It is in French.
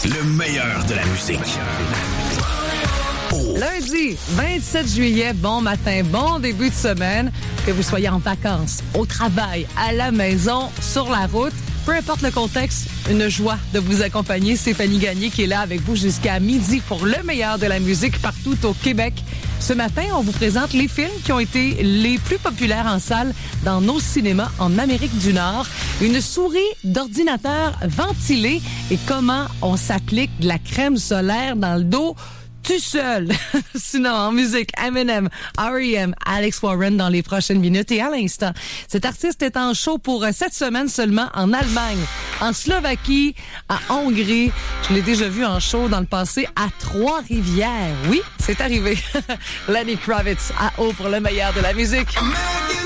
Le meilleur de la musique. Lundi, 27 juillet, bon matin, bon début de semaine. Que vous soyez en vacances, au travail, à la maison, sur la route, peu importe le contexte, une joie de vous accompagner. Stéphanie Gagné qui est là avec vous jusqu'à midi pour le meilleur de la musique partout au Québec. Ce matin, on vous présente les films qui ont été les plus populaires en salle dans nos cinémas en Amérique du Nord. Une souris d'ordinateur ventilée et comment on s'applique de la crème solaire dans le dos tout seul. Sinon, en musique, Eminem, R.E.M., Alex Warren dans les prochaines minutes. Et à l'instant, cet artiste est en show pour cette semaine seulement en Allemagne, en Slovaquie, à Hongrie. Je l'ai déjà vu en show dans le passé à Trois-Rivières. Oui, c'est arrivé. Lenny Kravitz à haut pour le meilleur de la musique.